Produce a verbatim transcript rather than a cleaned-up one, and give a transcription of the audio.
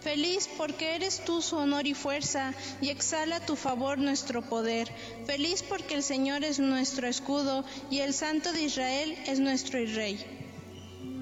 Feliz porque eres tú su honor y fuerza, y exhala a tu favor nuestro poder. Feliz porque el Señor es nuestro escudo, y el Santo de Israel es nuestro Rey.